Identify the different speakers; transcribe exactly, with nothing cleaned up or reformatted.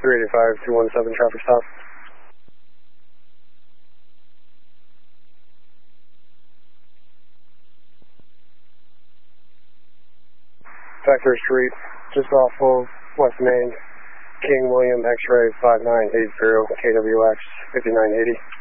Speaker 1: three eighty-five, two one seven, traffic stop. Factory Street, just off of West Main, King William X-ray five nine eight zero, K W X fifty-nine eighty.